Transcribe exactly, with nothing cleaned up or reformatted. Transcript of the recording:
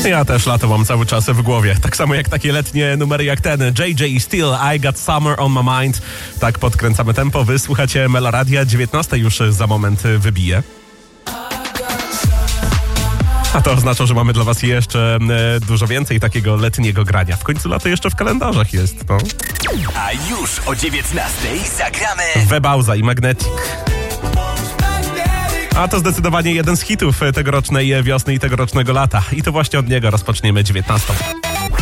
Ja też lato mam cały czas w głowie. Tak samo jak takie letnie numery jak ten J J Steel, I Got Summer on My Mind. Tak podkręcamy tempo. Wy słuchacie Meloradia. dziewiętnasta już za moment wybije. A to oznacza, że mamy dla was jeszcze e, dużo więcej takiego letniego grania. W końcu lato jeszcze w kalendarzach jest, no. A już o dziewiętnastej zagramy Webauza i Magnetic. A to zdecydowanie jeden z hitów tegorocznej wiosny i tegorocznego lata. I to właśnie od niego rozpoczniemy dziewiętnastą.